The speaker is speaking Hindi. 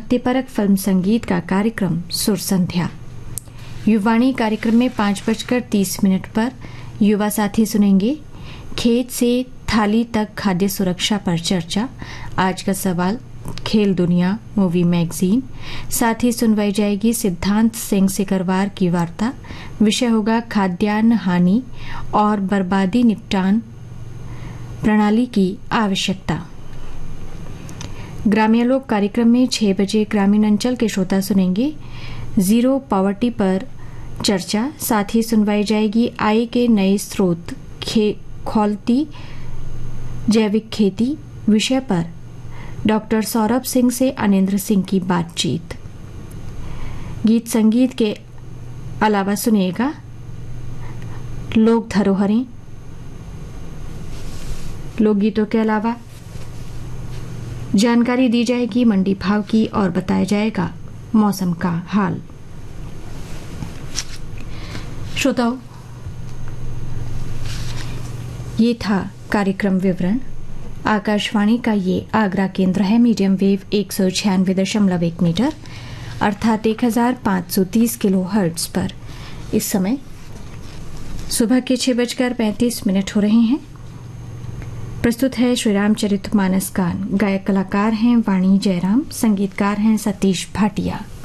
भक्तिपरक फिल्म संगीत का कार्यक्रम सुर संध्या। युवाणी कार्यक्रम में 5:30 पर युवा साथी सुनेंगे खेत से थाली तक खाद्य सुरक्षा पर चर्चा। आज का सवाल खेल दुनिया मूवी मैगजीन। साथ ही सुनवाई जाएगी सिद्धांत सिंह सिकरवार की वार्ता। विषय होगा खाद्यान्न हानि और बर्बादी निपटान प्रणाली की आवश्यकता। ग्रामीण लोक कार्यक्रम में 6 बजे ग्रामीण अंचल के श्रोता सुनेंगे जीरो पॉवर्टी पर चर्चा। साथ ही सुनवाई जाएगी आय के नए स्रोत खौलती जैविक खेती विषय पर डॉक्टर सौरभ सिंह से अनिंद्र सिंह की बातचीत। गीत संगीत के अलावा सुनिएगा लोक धरोहरें। लोकगीतों के अलावा जानकारी दी जाएगी मंडी भाव की और बताया जाएगा मौसम का हाल। श्रोताओं, ये था कार्यक्रम विवरण। आकाशवाणी का ये आगरा केंद्र है। मीडियम वेव 196.1 मीटर अर्थात 1530 किलो हर्ट्ज पर इस समय सुबह के 6:35 हो रहे हैं। प्रस्तुत है श्री रामचरितमानस गान। गायक कलाकार हैं वाणी जयराम, संगीतकार हैं सतीश भाटिया।